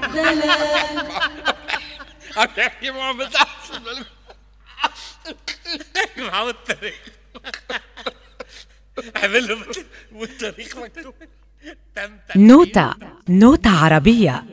دلال. عم يحكي معه معه التاريخ عمله والتاريخ مكتوب. نوتة عربية.